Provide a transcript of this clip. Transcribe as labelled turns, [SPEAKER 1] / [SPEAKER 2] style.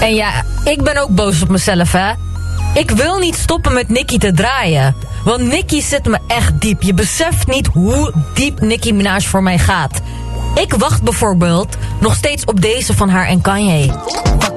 [SPEAKER 1] En ja, ik ben ook boos op mezelf, hè. Ik wil niet stoppen met Nicki te draaien. Want Nicki zit me echt diep. Je beseft niet hoe diep Nicki Minaj voor mij gaat. Ik wacht bijvoorbeeld nog steeds op deze van haar en Kanye.